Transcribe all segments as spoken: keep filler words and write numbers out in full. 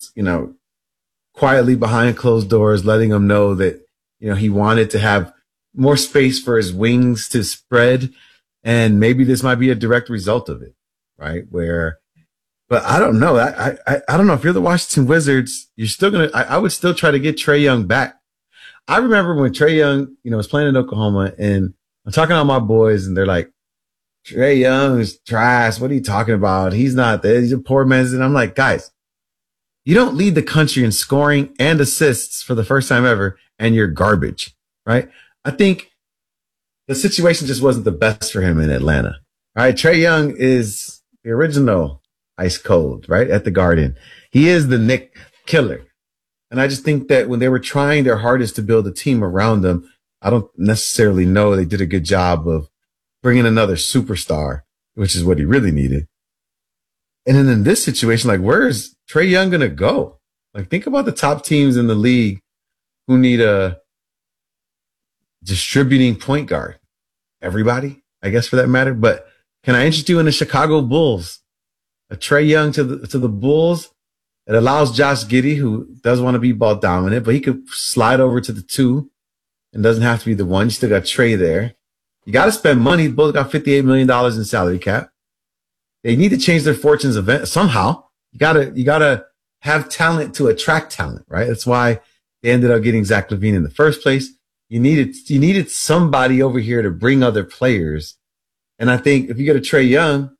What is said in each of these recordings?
was, you know, quietly behind closed doors, letting them know that, you know, he wanted to have more space for his wings to spread. And maybe this might be a direct result of it, right? Where, but I don't know. I, I, I don't know. If you're the Washington Wizards, you're still going to, I would still try to get Trae Young back. I remember when Trae Young, you know, was playing in Oklahoma, and I'm talking to my boys and they're like, Trae Young is trash. What are you talking about? He's not there. He's a poor man's. And I'm like, guys, you don't lead the country in scoring and assists for the first time ever, and you're garbage, right? I think the situation just wasn't the best for him in Atlanta. All right. Trae Young is the original ice cold, right? At the Garden. He is the Nick killer. And I just think that when they were trying their hardest to build a team around them, I don't necessarily know they did a good job of bringing another superstar, which is what he really needed. And then in this situation, like, where is Trae Young going to go? Like, think about the top teams in the league who need a distributing point guard. Everybody, I guess, for that matter. But can I interest you in the Chicago Bulls? A Trae Young to the, to the Bulls. It allows Josh Giddey, who does want to be ball dominant, but he could slide over to the two and doesn't have to be the one. You still got Trae there. You got to spend money. Both got fifty-eight million dollars in salary cap. They need to change their fortunes event somehow. You gotta, you gotta have talent to attract talent, right? That's why they ended up getting Zach LaVine in the first place. You needed, you needed somebody over here to bring other players. And I think if you get a Trae Young,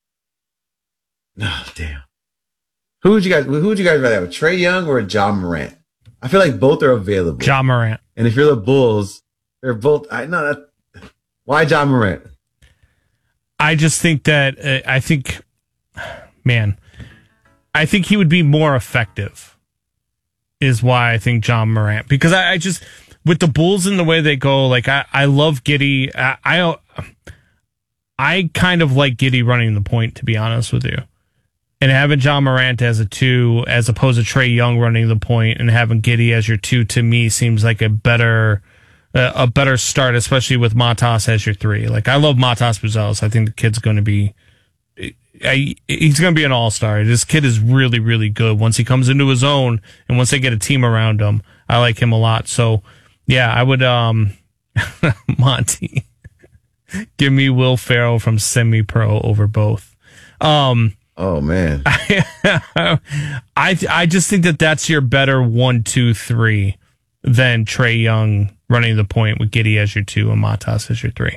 oh, damn. Who would you guys, who would you guys rather have, a Trae Young or a Ja Morant? I feel like both are available. Ja Morant. And if you're the Bulls, they're both, I know that. Why Ja Morant? I just think that, uh, I think, man, I think he would be more effective is why I think Ja Morant. Because I, I just, with the Bulls and the way they go, like, I, I love Giddey. I, I, I kind of like Giddey running the point, to be honest with you. And having Ja Morant as a two, as opposed to Trae Young running the point, and having Giddey as your two, to me, seems like a better uh, a better start, especially with Matas as your three. Like, I love Matas Buzelis. I think the kid's going to be I, he's going to be an all-star. This kid is really, really good. Once he comes into his own, and once they get a team around him, I like him a lot. So, yeah, I would, um, Monty, give me Will Ferrell from Semi-Pro over both. Um, Oh man, I I just think that that's your better one, two, three than Trae Young running the point with Giddey as your two and Matas as your three.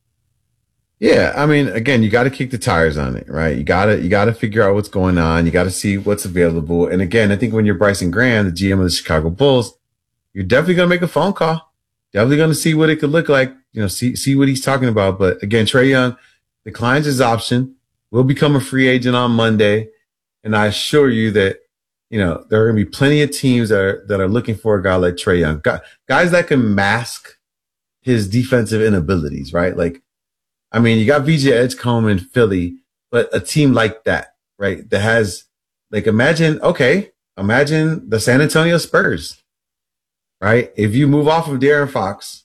Yeah, I mean, again, you got to kick the tires on it, right? You gotta you gotta figure out what's going on. You got to see what's available. And again, I think when you're Bryson Graham, the G M of the Chicago Bulls, you're definitely gonna make a phone call. Definitely gonna see what it could look like. You know, see see what he's talking about. But again, Trae Young declines his option. Will become a free agent on Monday, and I assure you that, you know, there are going to be plenty of teams that are that are looking for a guy like Trae Young, guys that can mask his defensive inabilities, right? Like, I mean, you got V J Edgecombe in Philly, but a team like that, right, that has, like, imagine, okay, imagine the San Antonio Spurs, right? If you move off of De'Aaron Fox,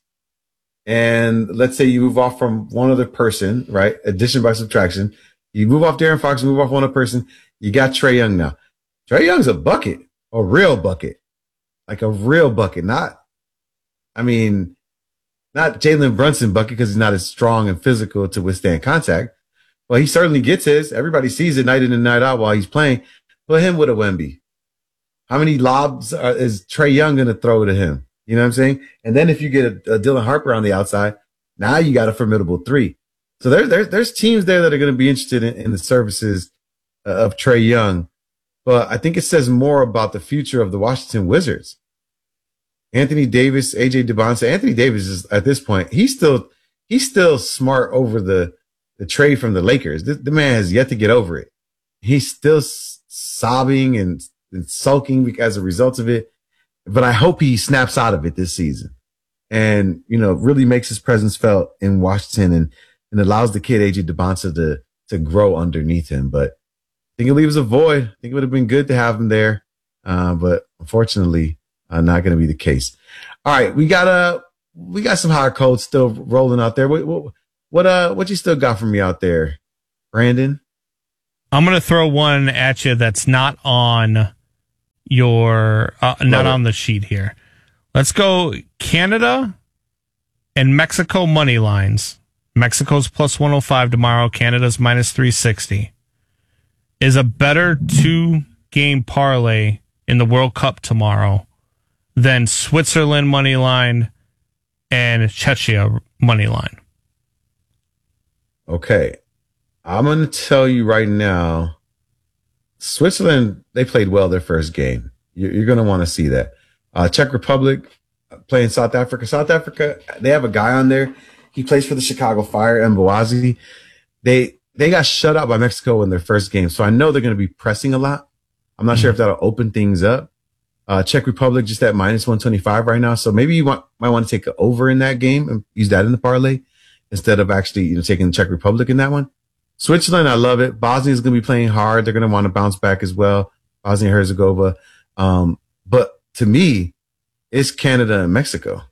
and let's say you move off from one other person, right, addition by subtraction. You move off De'Aaron Fox, move off one other person. You got Trae Young now. Trae Young's a bucket, a real bucket, like a real bucket. Not, I mean, not Jalen Brunson bucket because he's not as strong and physical to withstand contact. Well, he certainly gets his. Everybody sees it night in and night out while he's playing. Put him with a Wemby. How many lobs are, is Trae Young going to throw to him? You know what I'm saying? And then if you get a, a Dylan Harper on the outside, now you got a formidable three. So there's there's there's teams there that are going to be interested in, in the services uh, of Trae Young, but I think it says more about the future of the Washington Wizards. Anthony Davis, A J Dubonsa. Anthony Davis is at this point he's still he's still smart over the the trade from the Lakers. The, the man has yet to get over it. He's still s- sobbing and, and sulking as a result of it. But I hope he snaps out of it this season, and you know really makes his presence felt in Washington and. And allows the kid A J Dubonsa to to grow underneath him. But I think it leaves a void. I think it would have been good to have him there, uh, but unfortunately, uh, not going to be the case. All right, we got uh, we got some hard codes still rolling out there. What what what uh what you still got for me out there, Brandon? I'm going to throw one at you that's not on your uh, not it. on the sheet here. Let's go Canada and Mexico money lines. Mexico's plus one oh five tomorrow. Canada's minus three sixty. Is a better two-game parlay in the World Cup tomorrow than Switzerland money line and Czechia money line. Okay. I'm going to tell you right now, Switzerland, they played well their first game. You're, you're going to want to see that. Uh, Czech Republic playing South Africa. South Africa, they have a guy on there. He plays for the Chicago Fire, Mbawazi. They they got shut out by Mexico in their first game, so I know they're going to be pressing a lot. I'm not mm-hmm. sure if that'll open things up. Uh, Czech Republic just at minus one twenty-five right now, so maybe you want, might want to take an over in that game and use that in the parlay instead of actually you know taking the Czech Republic in that one. Switzerland, I love it. Bosnia is going to be playing hard. They're going to want to bounce back as well. Bosnia and Herzegovina. Um, but to me, it's Canada and Mexico.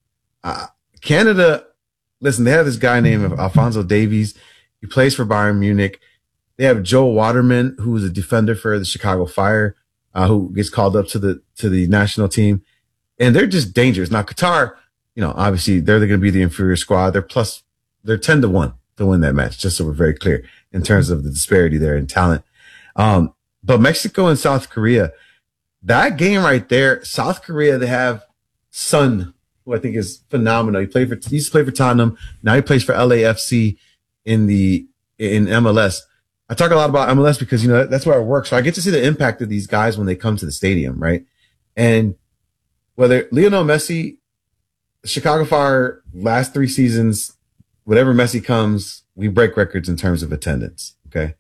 Uh, Canada, listen, they have this guy named Alphonso Davies. He plays for Bayern Munich. They have Joel Waterman, who is a defender for the Chicago Fire, uh, who gets called up to the to the national team. And they're just dangerous. Now, Qatar, you know, obviously they're going to be the inferior squad. They're plus, they're ten to one to win that match, just so we're very clear in terms of the disparity there in talent. Um, but Mexico and South Korea, that game right there, South Korea, they have Son, who I think is phenomenal. He played for, he used to play for Tottenham. Now he plays for L A F C in the, in M L S. I talk a lot about M L S because, you know, that's where I work. So I get to see the impact of these guys when they come to the stadium, right? And whether Lionel Messi, Chicago Fire, last three seasons, whatever Messi comes, we break records in terms of attendance. Okay.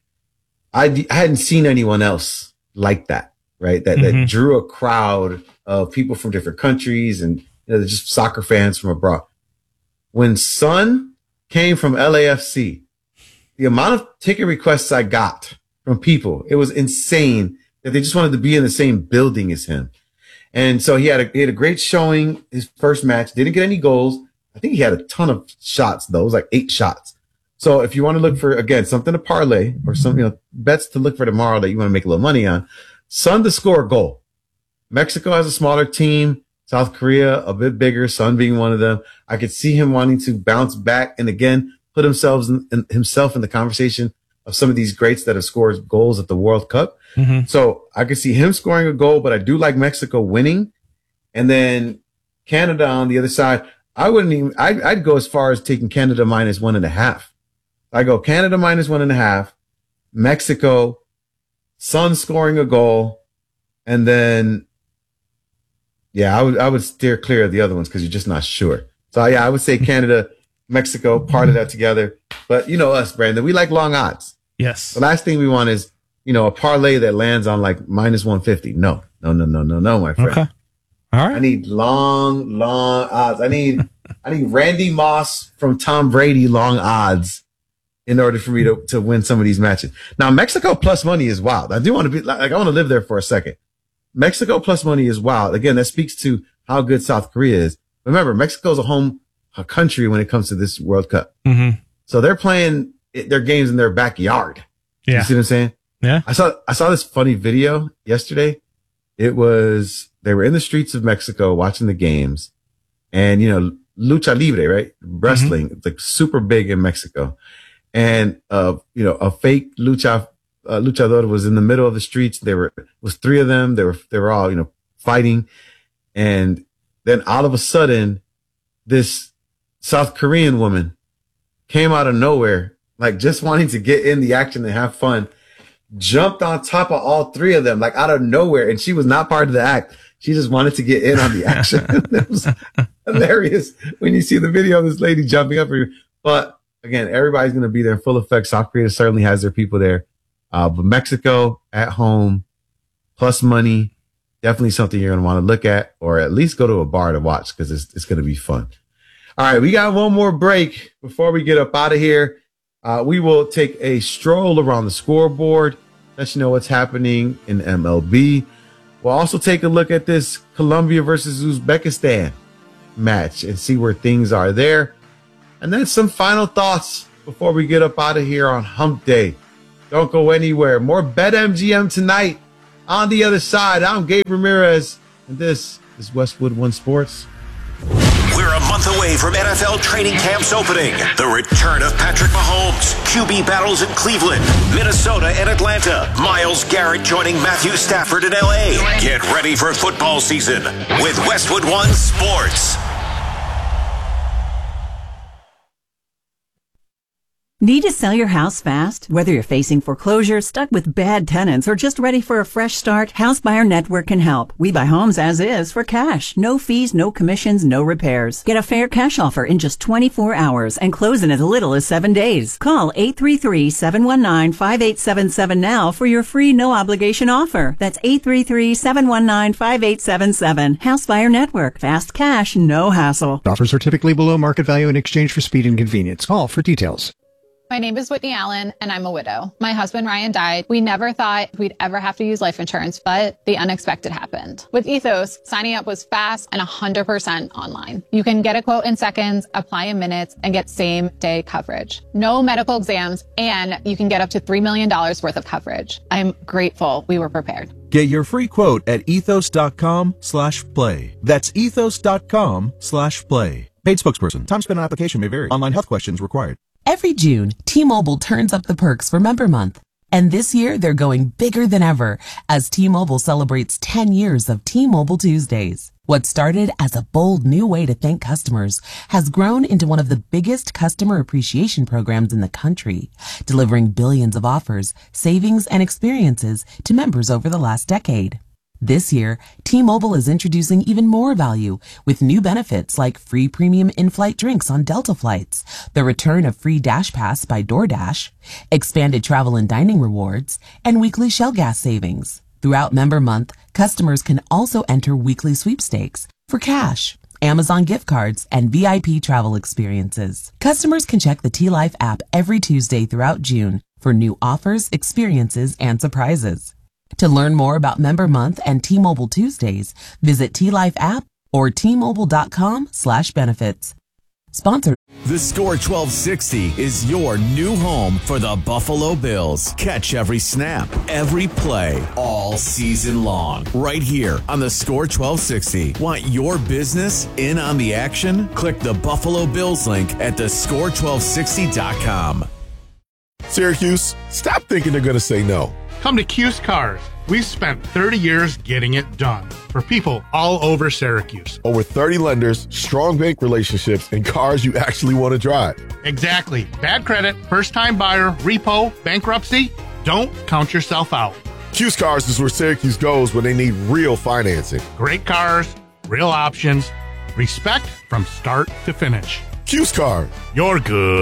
I, I hadn't seen anyone else like that, right? That, mm-hmm. that drew a crowd of people from different countries and, you know, they're just soccer fans from abroad. When Son came from L A F C, the amount of ticket requests I got from people, it was insane that they just wanted to be in the same building as him. And so he had a, he had a great showing his first match, didn't get any goals. I think he had a ton of shots though. It was like eight shots. So if you want to look for, again, something to parlay or some, you know, bets to look for tomorrow that you want to make a little money on, Son to score a goal. Mexico has a smaller team. South Korea, a bit bigger, Son being one of them. I could see him wanting to bounce back and again, put himself in, in, himself in the conversation of some of these greats that have scored goals at the World Cup. Mm-hmm. So I could see him scoring a goal, but I do like Mexico winning. And then Canada on the other side, I wouldn't even, I'd, I'd go as far as taking Canada minus one and a half. I go Canada minus one and a half, Mexico, Son scoring a goal, and then, yeah, I would, I would steer clear of the other ones because you're just not sure. So yeah, I would say Canada, Mexico, part of that together. But you know us, Brandon, we like long odds. Yes. The last thing we want is, you know, a parlay that lands on like minus one fifty. No, no, no, no, no, no, my friend. Okay. All right. I need long, long odds. I need, I need Randy Moss from Tom Brady long odds in order for me to, to win some of these matches. Now, Mexico plus money is wild. I do want to be like, I want to live there for a second. Mexico plus money is wild. Again, that speaks to how good South Korea is. Remember, Mexico's a home a country when it comes to this World Cup. Mm-hmm. So they're playing it, their games in their backyard. Yeah. You see what I'm saying? Yeah. I saw, I saw this funny video yesterday. It was, they were in the streets of Mexico watching the games and, you know, lucha libre, right? Wrestling, mm-hmm. It's like super big in Mexico. And, uh, you know, a fake lucha, uh, luchador was in the middle of the streets. There were, it was three of them. They were, they were all, you know, fighting. And then all of a sudden, this South Korean woman came out of nowhere, like just wanting to get in the action and have fun, jumped on top of all three of them, like out of nowhere. And she was not part of the act. She just wanted to get in on the action. It was hilarious when you see the video of this lady jumping up. But again, everybody's going to be there in full effect. South Korea certainly has their people there. Uh, but Mexico at home, plus money, definitely something you're going to want to look at, or at least go to a bar to watch because it's, it's going to be fun. All right, we got one more break before we get up out of here. Uh, we will take a stroll around the scoreboard, let you know what's happening in M L B. We'll also take a look at this Colombia versus Uzbekistan match and see where things are there. And then some final thoughts before we get up out of here on Hump Day. Don't go anywhere. More BetMGM tonight. On the other side, I'm Gabe Ramirez, and this is Westwood One Sports. We're a month away from N F L training camps opening. The return of Patrick Mahomes, Q B battles in Cleveland, Minnesota, and Atlanta. Myles Garrett joining Matthew Stafford in L A. Get ready for football season with Westwood One Sports. Need to sell your house fast? Whether you're facing foreclosure, stuck with bad tenants, or just ready for a fresh start, House Buyer Network can help. We buy homes as is for cash. No fees, no commissions, no repairs. Get a fair cash offer in just twenty-four hours and close in as little as seven days. Call eight three three, seven one nine, five eight seven seven now for your free no-obligation offer. That's eight three three, seven one nine, five eight seven seven. House Buyer Network. Fast cash, no hassle. Offers are typically below market value in exchange for speed and convenience. Call for details. My name is Whitney Allen, and I'm a widow. My husband, Ryan, died. We never thought we'd ever have to use life insurance, but the unexpected happened. With Ethos, signing up was fast and one hundred percent online. You can get a quote in seconds, apply in minutes, and get same-day coverage. No medical exams, and you can get up to three million dollars worth of coverage. I'm grateful we were prepared. Get your free quote at ethos.com slash play. That's ethos.com slash play. Paid spokesperson. Time spent on application may vary. Online health questions required. Every June, T-Mobile turns up the perks for Member Month. And this year, they're going bigger than ever as T-Mobile celebrates ten years of T-Mobile Tuesdays. What started as a bold new way to thank customers has grown into one of the biggest customer appreciation programs in the country, delivering billions of offers, savings, and experiences to members over the last decade. This year, T-Mobile is introducing even more value with new benefits like free premium in-flight drinks on Delta flights, the return of free Dash Pass by DoorDash, expanded travel and dining rewards, and weekly Shell gas savings. Throughout Member Month, customers can also enter weekly sweepstakes for cash, Amazon gift cards, and V I P travel experiences. Customers can check the T-Life app every Tuesday throughout June for new offers, experiences, and surprises. To learn more about Member Month and T-Mobile Tuesdays, visit T-Life app or T-Mobile.com slash benefits. Sponsored. The Score twelve sixty is your new home for the Buffalo Bills. Catch every snap, every play, all season long. Right here on the Score twelve sixty. Want your business in on the action? Click the Buffalo Bills link at the score twelve sixty dot com. Syracuse, stop thinking they're going to say no. Come to Cuse Cars. We've spent thirty years getting it done for people all over Syracuse. Over thirty lenders, strong bank relationships, and cars you actually want to drive. Exactly. Bad credit, first-time buyer, repo, bankruptcy. Don't count yourself out. Cuse Cars is where Syracuse goes when they need real financing. Great cars, real options, respect from start to finish. Cuse Cars. You're good.